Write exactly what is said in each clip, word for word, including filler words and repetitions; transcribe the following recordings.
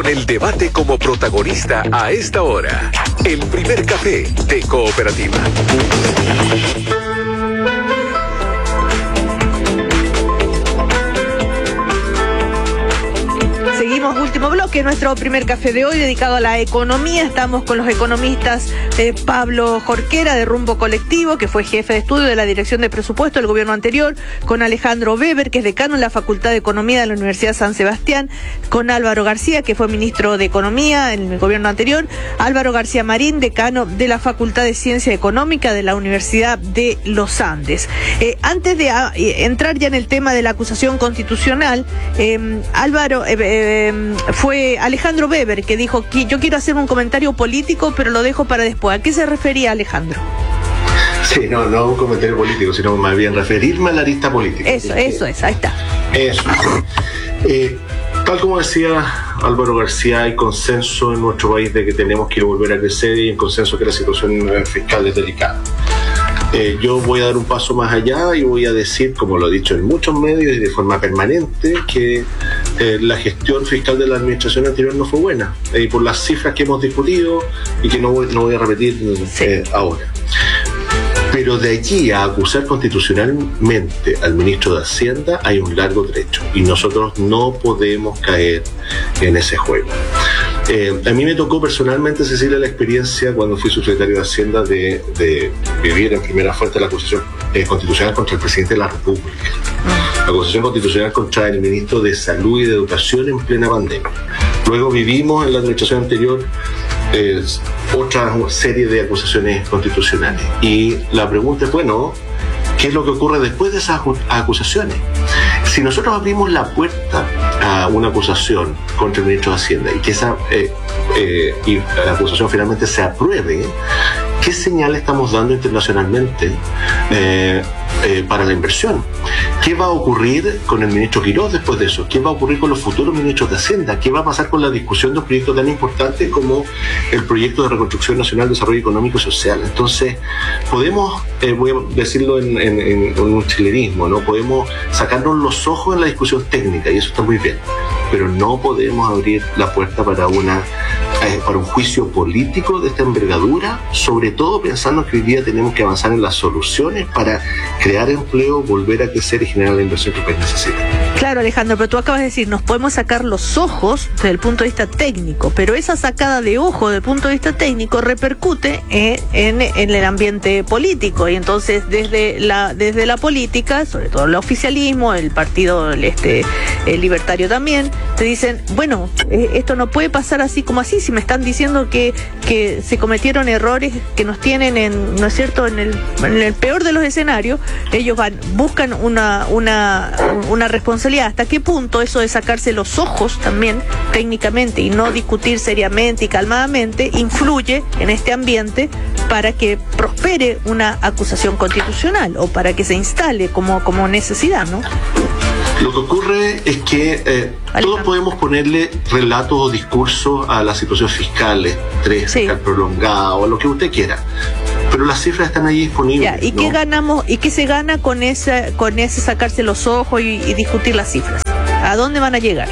con el debate como protagonista a esta hora. El primer café de Cooperativa. Seguimos, último bloque, nuestro primer café de hoy dedicado a la economía. Estamos con los economistas eh, Pablo Jorquera de Rumbo Colectivo, que fue jefe de estudio de la Dirección de Presupuesto del gobierno anterior, con Alejandro Weber, que es decano en la Facultad de Economía de la Universidad San Sebastián, con Álvaro García, que fue ministro de Economía en el gobierno anterior, Álvaro García Marín, decano de la Facultad de Ciencia Económica de la Universidad de los Andes. Eh, antes de a, eh, entrar ya en el tema de la acusación constitucional, eh, Álvaro... Eh, eh, fue Alejandro Weber que dijo que yo quiero hacer un comentario político, pero lo dejo para después. ¿A qué se refería Alejandro? Sí, no, no un comentario político, sino más bien referirme a la arista política. Eso, eso es, ahí está. Eso. Eh, tal como decía Álvaro García, hay consenso en nuestro país de que tenemos que volver a crecer y en consenso que la situación fiscal es delicada. Eh, yo voy a dar un paso más allá y voy a decir, como lo he dicho en muchos medios y de forma permanente, que eh, la gestión fiscal de la administración anterior no fue buena, eh, por las cifras que hemos discutido y que no voy, no voy a repetir sí. eh, ahora. Pero de allí a acusar constitucionalmente al ministro de Hacienda hay un largo trecho y nosotros no podemos caer en ese juego. Eh, a mí me tocó personalmente, Cecilia, la experiencia cuando fui subsecretario de Hacienda de, de vivir en primera fuente la acusación eh, constitucional contra el presidente de la República. La acusación constitucional contra el ministro de Salud y de Educación en plena pandemia. Luego vivimos en la administración anterior eh, otra serie de acusaciones constitucionales. Y la pregunta es, bueno, ¿qué es lo que ocurre después de esas acusaciones? Si nosotros abrimos la puerta a una acusación contra el ministro de Hacienda y que esa eh, eh, y la acusación finalmente se apruebe, ¿qué señal estamos dando internacionalmente eh, eh, para la inversión? ¿Qué va a ocurrir con el ministro Quirós después de eso? ¿Qué va a ocurrir con los futuros ministros de Hacienda? ¿Qué va a pasar con la discusión de un proyecto tan importante como el proyecto de Reconstrucción Nacional, Desarrollo Económico y Social? Entonces, podemos, eh, voy a decirlo en, en, en un chilenismo, ¿no? Podemos sacarnos los ojos en la discusión técnica y eso está muy bien, pero no podemos abrir la puerta para una eh, para un juicio político de esta envergadura, sobre todo pensando que hoy día tenemos que avanzar en las soluciones para crear empleo, volver a crecer y generar la inversión que el país necesita. Claro, Alejandro, pero tú acabas de decir, nos podemos sacar los ojos desde el punto de vista técnico, pero esa sacada de ojo desde el punto de vista técnico repercute eh, en, en el ambiente político, y entonces desde la desde la política, sobre todo el oficialismo, el partido este el libertario también, te dicen, bueno, eh, esto no puede pasar así como así, si me están diciendo que, que se cometieron errores que nos tienen en, ¿no es cierto?, en el, en el peor de los escenarios, ellos van, buscan una, una, una responsabilidad. ¿Hasta qué punto eso de sacarse los ojos también técnicamente y no discutir seriamente y calmadamente influye en este ambiente para que prospere una acusación constitucional o para que se instale como, como necesidad, ¿no? Lo que ocurre es que eh, todos podemos ponerle relatos o discursos a la situación fiscal, estrés sí. fiscal prolongado, a lo que usted quiera. Pero las cifras están ahí disponibles. Ya, ¿y ¿no? qué ganamos y qué se gana con ese, con ese sacarse los ojos y, y discutir las cifras? ¿A dónde van a llegar?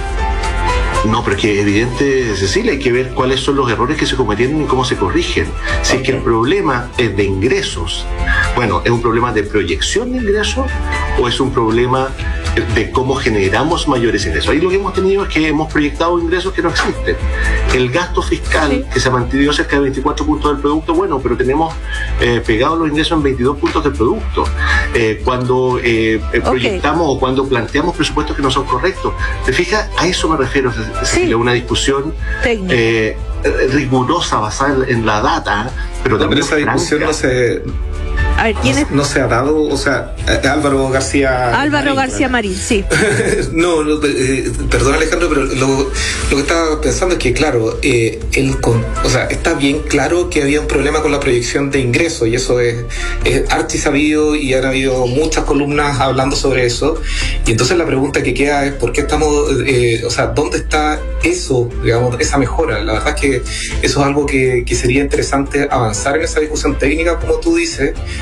No, pero es que es evidente, Cecilia, hay que ver cuáles son los errores que se cometieron y cómo se corrigen. Si okay. es que el problema es de ingresos, bueno, ¿es un problema de proyección de ingresos o es un problema de cómo generamos mayores ingresos? Ahí lo que hemos tenido es que hemos proyectado ingresos que no existen. El gasto fiscal, sí. que se ha mantenido cerca de veinticuatro puntos del producto, bueno, pero tenemos eh, pegados los ingresos en veintidós puntos del producto. Eh, cuando eh, okay. proyectamos o cuando planteamos presupuestos que no son correctos, ¿te fijas? A eso me refiero, Cecilia, sí. una discusión eh, rigurosa, basada en la data, pero también esa discusión no se... A ver, ¿quién es? No, no se ha dado, o sea, Álvaro García Álvaro Marín, García Marín, sí. no, no eh, perdón Alejandro, pero lo, lo que estaba pensando es que, claro, eh, el con, o sea, está bien claro que había un problema con la proyección de ingresos y eso es, es archisabido y han habido muchas columnas hablando sobre eso. Y entonces la pregunta que queda es ¿por qué estamos, eh, o sea, dónde está eso, digamos, esa mejora? La verdad es que eso es algo que, que sería interesante avanzar en esa discusión técnica, como tú dices,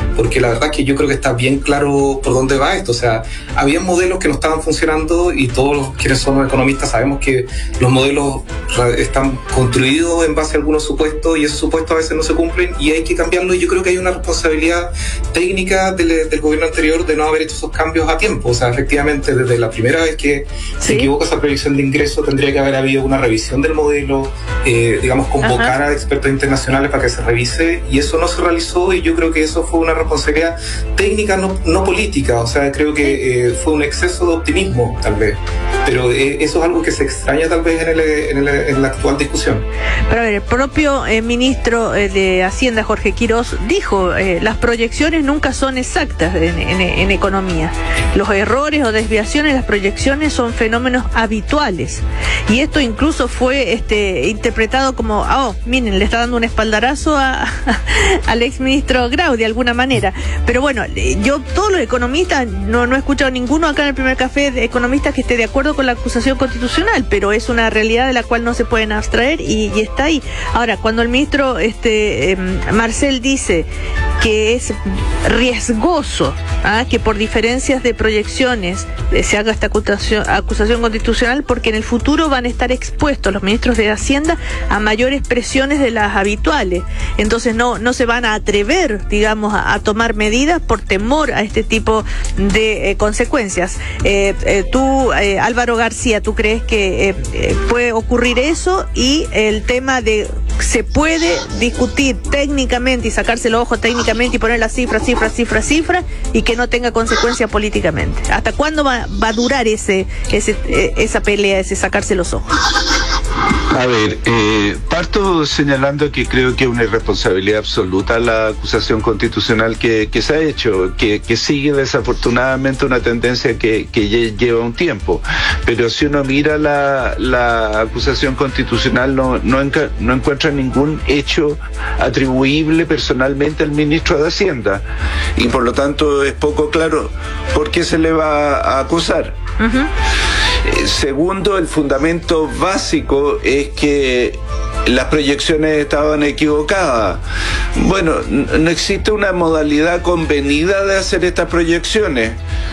porque la verdad es que yo creo que está bien claro por dónde va esto. O sea, había modelos que no estaban funcionando y todos los quienes somos economistas sabemos que los modelos están construidos en base a algunos supuestos y esos supuestos a veces no se cumplen y hay que cambiarlo, y yo creo que hay una responsabilidad técnica del, del gobierno anterior de no haber hecho esos cambios a tiempo. O sea, efectivamente, desde la primera vez que ¿Sí? se equivoca esa proyección de ingreso, tendría que haber habido una revisión del modelo, eh, digamos, convocar Ajá. a expertos internacionales para que se revise, y eso no se realizó, y yo creo que eso fue una responsabilidad técnica, no, no política. O sea, creo que eh, fue un exceso de optimismo, tal vez, pero eh, eso es algo que se extraña tal vez en, el, en, el, en la actual discusión. Pero a ver, el propio eh, ministro eh, de Hacienda, Jorge Quirós, dijo, eh, las proyecciones nunca son exactas en, en, en economía. Los errores o desviaciones, las proyecciones son fenómenos habituales. Y esto incluso fue este, interpretado como, oh, miren, le está dando un espaldarazo a, a, al exministro Grau, de alguna manera. Pero bueno, yo, todos los economistas, no, no he escuchado ninguno acá en el primer café de economistas que esté de acuerdo con la acusación constitucional, pero es una realidad de la cual no se pueden abstraer y, y está ahí. Ahora, cuando el ministro este, eh, Marcel dice que es riesgoso ¿ah? que por diferencias de proyecciones eh, se haga esta acusación, acusación constitucional, porque en el futuro van a estar expuestos los ministros de Hacienda a mayores presiones de las habituales. Entonces no, no se van a atrever, digamos, a, a tomar medidas por temor a este tipo de eh, consecuencias. Eh, eh, tú, eh, Álvaro García, ¿tú crees que eh, eh, puede ocurrir eso? Y el tema de se puede discutir técnicamente y sacarse los ojos técnicamente y poner las cifras, cifras, cifras, cifras y que no tenga consecuencia políticamente. ¿Hasta cuándo va, va a durar ese, ese, esa pelea, ese sacarse los ojos? A ver, eh, parto señalando que creo que es una irresponsabilidad absoluta la acusación constitucional que, que se ha hecho, que, que sigue desafortunadamente una tendencia que, que lleva un tiempo. Pero si uno mira la, la acusación constitucional, no, no, enca, no encuentra ningún hecho atribuible personalmente al ministro de Hacienda. Y por lo tanto es poco claro por qué se le va a acusar. Uh-huh. Segundo, el fundamento básico es que las proyecciones estaban equivocadas. Bueno, no existe una modalidad convenida de hacer estas proyecciones.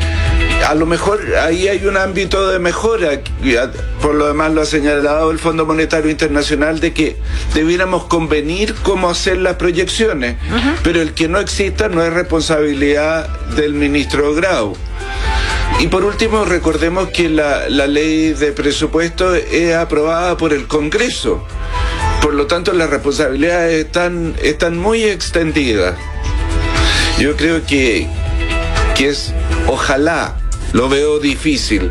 A lo mejor ahí hay un ámbito de mejora, por lo demás lo ha señalado el Fondo Monetario Internacional, de que debiéramos convenir cómo hacer las proyecciones, uh-huh. pero el que no exista no es responsabilidad del ministro Grau. Y por último, recordemos que la, la ley de presupuesto es aprobada por el Congreso. Por lo tanto, las responsabilidades están, están muy extendidas. Yo creo que, que es, ojalá, lo veo difícil,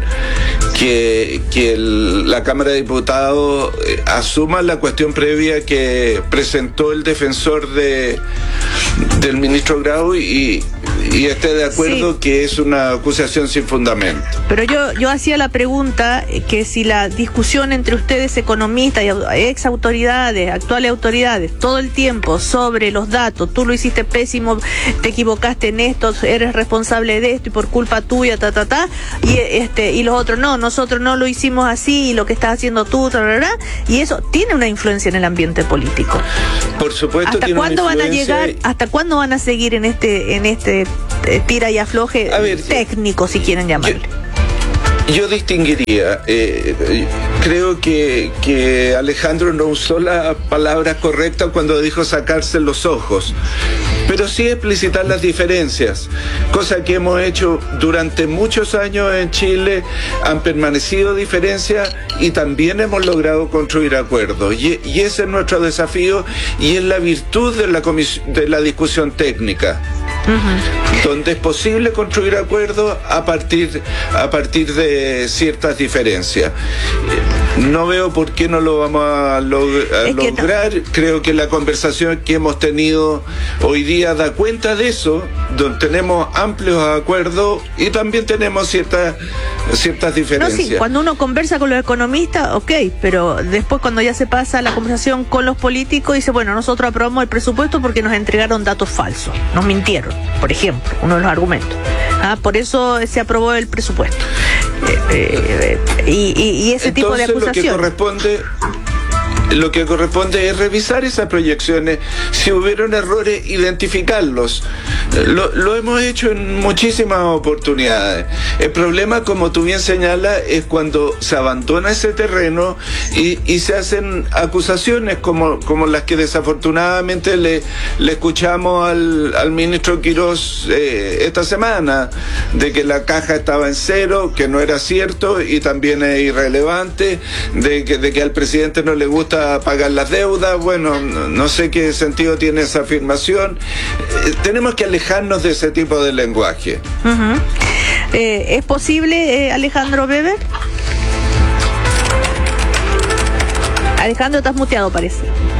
que, que el, la Cámara de Diputados eh, asuma la cuestión previa que presentó el defensor de, del ministro Grau y, y esté de acuerdo sí. que es una acusación sin fundamento. Pero yo, yo hacía la pregunta que si la discusión entre ustedes economistas y ex autoridades, actuales autoridades, todo el tiempo sobre los datos, tú lo hiciste pésimo, te equivocaste en esto, eres responsable de esto y por culpa tuya, ta, ta, ta, y, este, y los otros no, nosotros no lo hicimos así y lo que estás haciendo tú, ta, ta, ta, y eso tiene una influencia en el ambiente político. Por supuesto. ¿Hasta cuándo van a llegar, y... hasta cuándo van a seguir en este, en este tira y afloje ver, técnico, si quieren llamarlo? Yo, yo distinguiría, eh, creo que, que Alejandro no usó la palabra correcta cuando dijo sacarse los ojos, pero sí explicitar las diferencias, cosa que hemos hecho durante muchos años en Chile. Han permanecido diferencias y también hemos logrado construir acuerdos, y, y ese es nuestro desafío y es la virtud de la, comis- de la discusión técnica. Uh-huh. Donde es posible construir acuerdos a partir, a partir de ciertas diferencias. No veo por qué no lo vamos a, log- a lograr. No. Creo que la conversación que hemos tenido hoy día da cuenta de eso, donde tenemos amplios acuerdos y también tenemos ciertas, ciertas diferencias. No, sí, cuando uno conversa con los economistas, ok, pero después cuando ya se pasa la conversación con los políticos, dice, bueno, nosotros aprobamos el presupuesto porque nos entregaron datos falsos, nos mintieron, por ejemplo, uno de los argumentos. Ah, por eso se aprobó el presupuesto. Eh, eh, y, y, y ese Entonces, tipo de acusación. Lo que corresponde, lo que corresponde es revisar esas proyecciones. Si hubieron errores, identificarlos. Lo, lo hemos hecho en muchísimas oportunidades. El problema, como tú bien señalas, es cuando se abandona ese terreno y, y se hacen acusaciones como, como las que desafortunadamente le, le escuchamos al, al ministro Quirós eh, esta semana, de que la caja estaba en cero, que no era cierto y también es irrelevante, de que, de que al presidente no le gusta pagar las deudas. Bueno, no, no sé qué sentido tiene esa afirmación. Eh, tenemos que alejarnos de ese tipo de lenguaje. Uh-huh. eh, ¿Es posible, eh, Alejandro Weber? Alejandro, estás muteado, parece.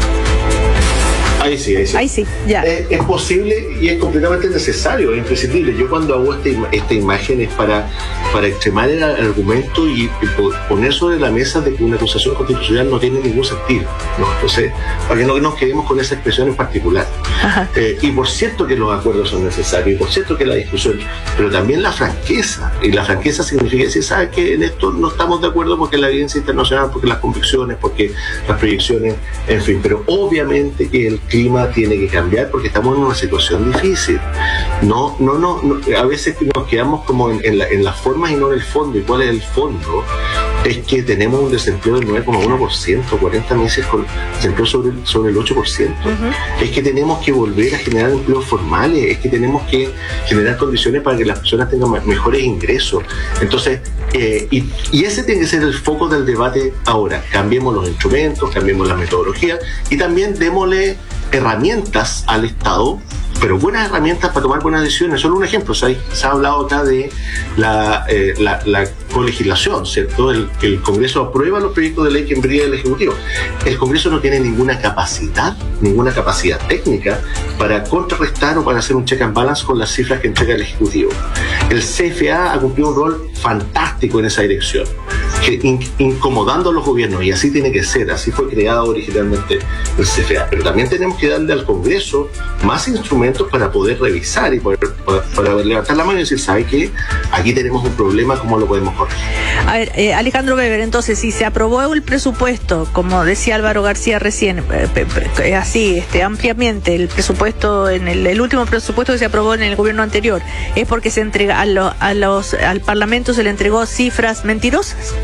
Ahí sí, ahí sí. Ahí sí, ya. Es, es posible y es completamente necesario, es imprescindible. Yo cuando hago esta, esta imagen es para, para extremar el argumento y, y poner sobre la mesa de que una acusación constitucional no tiene ningún sentido, ¿no? Entonces, para que no nos quedemos con esa expresión en particular. Eh, y por cierto que los acuerdos son necesarios, y por cierto que la discusión, pero también la franqueza. Y la franqueza significa decir, ¿sabes qué? En esto no estamos de acuerdo porque la evidencia internacional, porque las convicciones, porque las proyecciones, en fin. Pero obviamente que el clima tiene que cambiar porque estamos en una situación difícil. No, no, no, no a veces nos quedamos como en, en, la, en las formas y no en el fondo. ¿Y cuál es el fondo? Es que tenemos un desempleo del nueve coma uno por ciento, cuarenta meses con desempleo sobre, sobre el ocho por ciento. Uh-huh. Es que tenemos que volver a generar empleos formales, es que tenemos que generar condiciones para que las personas tengan mejores ingresos. Entonces, eh, y, y ese tiene que ser el foco del debate ahora. Cambiemos los instrumentos, cambiemos la metodología y también démosle herramientas al Estado, pero buenas herramientas para tomar buenas decisiones. Solo un ejemplo, se ha, se ha hablado acá de la, eh, la, la colegislación, ¿cierto? El, el Congreso aprueba los proyectos de ley que envía el Ejecutivo. El Congreso no tiene ninguna capacidad, ninguna capacidad técnica para contrarrestar o para hacer un check and balance con las cifras que entrega el Ejecutivo. El C F A ha cumplido un rol fantástico en esa dirección, que in, incomodando a los gobiernos, y así tiene que ser, así fue creado originalmente el C F A. Pero también tenemos que darle al Congreso más instrumentos para poder revisar y poder, para, para levantar la mano y decir, ¿sabe qué? Aquí tenemos un problema, ¿cómo lo podemos corregir? A ver, eh, Alejandro Weber, entonces, si se aprobó el presupuesto, como decía Álvaro García recién, eh, así, este, ampliamente, el presupuesto, en el, el último presupuesto que se aprobó en el gobierno anterior, ¿es porque se entrega a, lo, a los, al Parlamento se le entregó cifras mentirosas?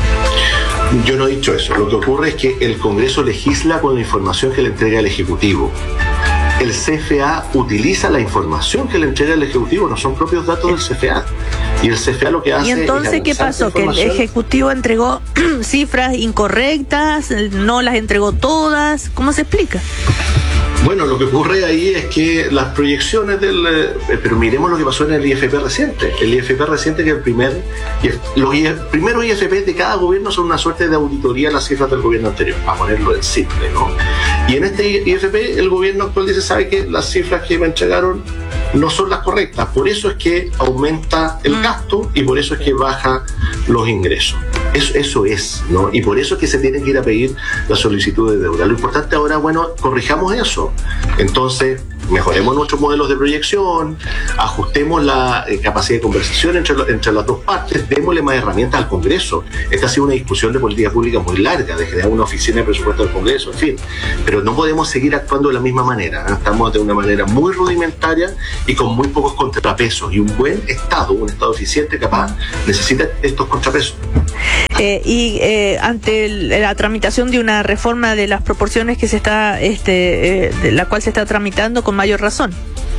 Yo no he dicho eso. Lo que ocurre es que el Congreso legisla con la información que le entrega el Ejecutivo. El C F A utiliza la información que le entrega el Ejecutivo, no son propios datos del C F A. Y el C F A lo que hace... ¿Y entonces qué pasó? ¿Que el Ejecutivo entregó cifras incorrectas? ¿No las entregó todas? ¿Cómo se explica? Bueno, lo que ocurre ahí es que las proyecciones del... Eh, pero miremos lo que pasó en el I F P reciente. El I F P reciente, que el primer... Los primeros I F P de cada gobierno son una suerte de auditoría a las cifras del gobierno anterior, para ponerlo en simple, ¿no? Y en este I F P el gobierno actual dice, ¿sabe qué? Las cifras que me entregaron no son las correctas. Por eso es que aumenta el gasto y por eso es que baja los ingresos. Eso, eso es, ¿no? Y por eso es que se tiene que ir a pedir la solicitud de deuda. Lo importante ahora, bueno, corrijamos eso. Entonces, mejoremos nuestros modelos de proyección, ajustemos la eh, capacidad de conversación entre, lo, entre las dos partes, démosle más herramientas al Congreso. Esta ha sido una discusión de política pública muy larga, de generar una oficina de presupuesto del Congreso, en fin. Pero no podemos seguir actuando de la misma manera. Estamos de una manera muy rudimentaria y con muy pocos contrapesos. Y un buen Estado, un Estado eficiente, capaz, necesita estos contrapesos. Eh, y eh, ante el, la tramitación de una reforma de las proporciones que se está, este, eh, de la cual se está tramitando, con mayor razón.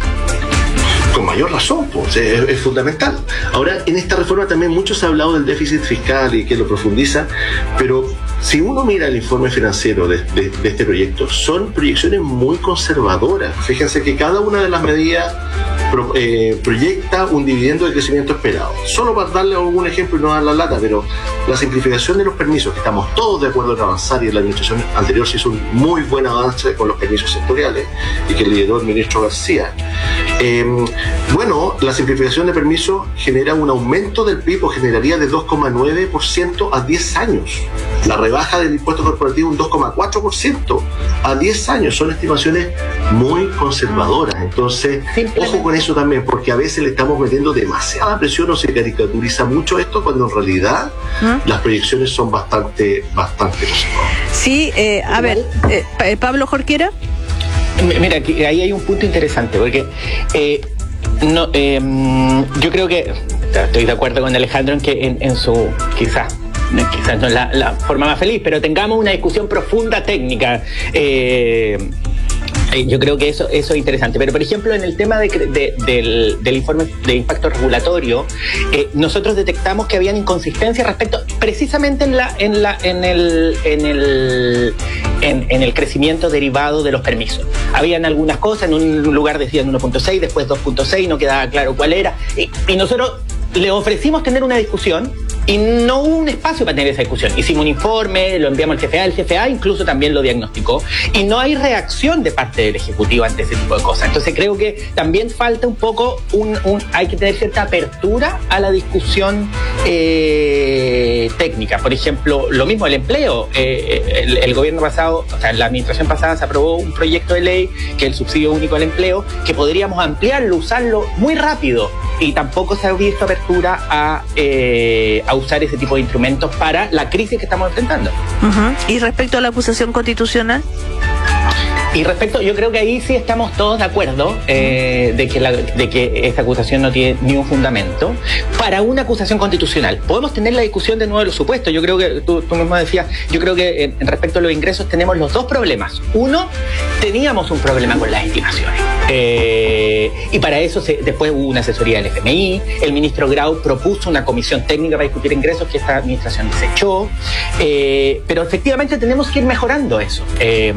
Con mayor razón, pues, es, es fundamental. Ahora, en esta reforma también mucho se ha hablado del déficit fiscal y que lo profundiza, pero si uno mira el informe financiero de, de, de este proyecto, son proyecciones muy conservadoras. Fíjense que cada una de las medidas pro, eh, proyecta un dividendo de crecimiento esperado. Solo para darle algún ejemplo y no dar la lata, pero la simplificación de los permisos, que estamos todos de acuerdo en avanzar, y en la administración anterior se hizo un muy buen avance con los permisos sectoriales y que lideró el ministro García. Eh, bueno, la simplificación de permisos genera un aumento del P I B, o generaría de dos coma nueve por ciento a diez años. La rebaja del impuesto corporativo un dos coma cuatro por ciento a diez años. Son estimaciones muy conservadoras. Entonces, ojo con eso también, porque a veces le estamos metiendo demasiada presión o se caricaturiza mucho esto, cuando en realidad ¿Mm? las proyecciones son bastante, bastante conservadoras. Sí, eh, a ver, eh, Pablo Jorquera. Mira, aquí, ahí hay un punto interesante, porque eh, no, eh, yo creo que estoy de acuerdo con Alejandro en que en, en su, quizás, quizás no es la, la forma más feliz, pero tengamos una discusión profunda técnica. Eh, Yo creo que eso, eso es interesante. Pero, por ejemplo, en el tema de, de, del, del informe de impacto regulatorio, eh, nosotros detectamos que habían inconsistencias respecto precisamente en la en la en el en el en, en el crecimiento derivado de los permisos. Habían algunas cosas, en un lugar decían uno punto seis, después dos punto seis, no quedaba claro cuál era. Y, y nosotros le ofrecimos tener una discusión y no hubo un espacio para tener esa discusión. Hicimos un informe, lo enviamos al C F A, el C F A incluso también lo diagnosticó, y no hay reacción de parte del Ejecutivo ante ese tipo de cosas. Entonces creo que también falta un poco, un, un hay que tener cierta apertura a la discusión eh, técnica. Por ejemplo, lo mismo el empleo. Eh, el, el gobierno pasado, o sea, la administración pasada se aprobó un proyecto de ley, que es el subsidio único al empleo, que podríamos ampliarlo, usarlo muy rápido, y tampoco se ha visto apertura a, eh, a usar ese tipo de instrumentos para la crisis que estamos enfrentando. Uh-huh. ¿Y respecto a la acusación constitucional? Y respecto, yo creo que ahí sí estamos todos de acuerdo eh, de que la, de que esta acusación no tiene ni un fundamento para una acusación constitucional. Podemos tener la discusión de nuevo de los supuestos. Yo creo que tú, tú mismo decías, yo creo que en, en respecto a los ingresos tenemos los dos problemas. Uno, teníamos un problema con las estimaciones. Eh, y para eso se, después hubo una asesoría del F M I, el ministro Grau propuso una comisión técnica para discutir ingresos que esta administración desechó, eh, pero efectivamente tenemos que ir mejorando eso. Eh,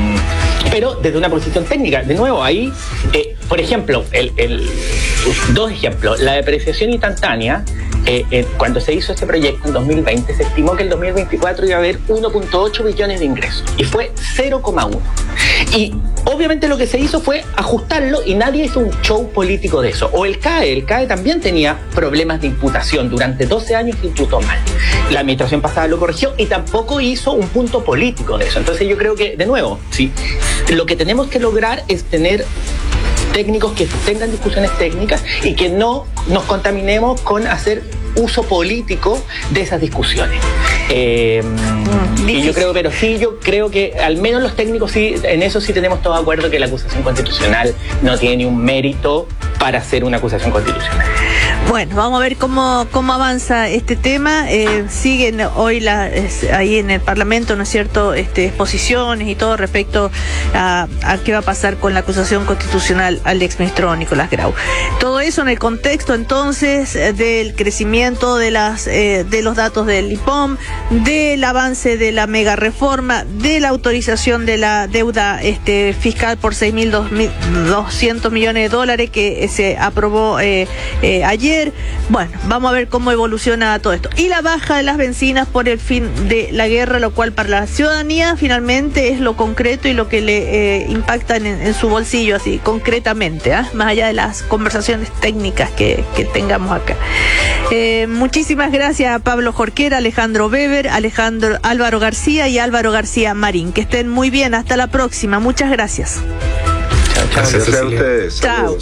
pero desde una posición técnica. De nuevo, ahí, eh, por ejemplo, el, el, dos ejemplos. La depreciación instantánea, eh, eh, cuando se hizo este proyecto en dos mil veinte, se estimó que en dos mil veinticuatro iba a haber uno punto ocho billones de ingresos, y fue cero coma uno. Y obviamente lo que se hizo fue ajustarlo, y nadie hizo un show político de eso. O el C A E, el C A E también tenía problemas de imputación. Durante doce años imputó mal. La administración pasada lo corrigió y tampoco hizo un punto político de eso. Entonces yo creo que, de nuevo, sí, lo que tenemos que lograr es tener técnicos que tengan discusiones técnicas y que no nos contaminemos con hacer uso político de esas discusiones. Eh, mm, y yo creo, pero sí, yo creo que al menos los técnicos sí, en eso sí tenemos todo de acuerdo, que la acusación constitucional no tiene ni un mérito para hacer una acusación constitucional. Bueno, vamos a ver cómo, cómo avanza este tema. Eh, siguen hoy la, es, ahí en el Parlamento, ¿no es cierto?, este, exposiciones y todo respecto a, a qué va a pasar con la acusación constitucional al exministro Nicolás Grau. Todo eso en el contexto entonces del crecimiento de las eh, de los datos del I P O M, del avance de la mega reforma, de la autorización de la deuda este, fiscal por seis mil doscientos millones de dólares que se aprobó eh, eh, ayer. Bueno, vamos a ver cómo evoluciona todo esto. Y la baja de las bencinas por el fin de la guerra, lo cual para la ciudadanía finalmente es lo concreto y lo que le eh, impacta en, en su bolsillo, así concretamente, ¿eh? Más allá de las conversaciones técnicas que, que tengamos acá. Eh, muchísimas gracias a Pablo Jorquera, Alejandro Weber, Alejandro Álvaro García y Álvaro García Marín. Que estén muy bien, hasta la próxima. Muchas gracias. Chao, chao. Gracias a ustedes. Chao.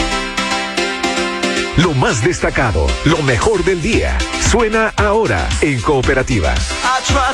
Lo más destacado, lo mejor del día, suena ahora en Cooperativa.